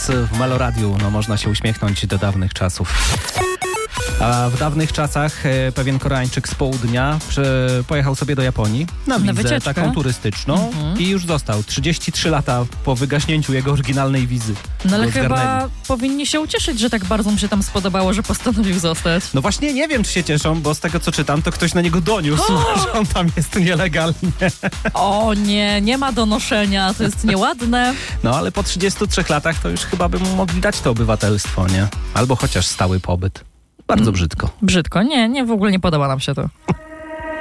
teraz w Meloradiu można się uśmiechnąć do dawnych czasów. A w dawnych czasach pewien Koreańczyk z południa pojechał sobie do Japonii na wizę wycieczkę taką turystyczną i już został 33 lata po wygaśnięciu jego oryginalnej wizy. No ale chyba powinni się ucieszyć, że tak bardzo mu się tam spodobało, że postanowił zostać. No właśnie nie wiem, czy się cieszą, bo z tego co czytam, to ktoś na niego doniósł, że on tam jest nielegalnie. O nie, nie ma donoszenia, to jest nieładne. No ale po 33 latach to już chyba by mu mogli dać to obywatelstwo, nie? Albo chociaż stały pobyt. Bardzo brzydko. Brzydko, nie, w ogóle nie podoba nam się to.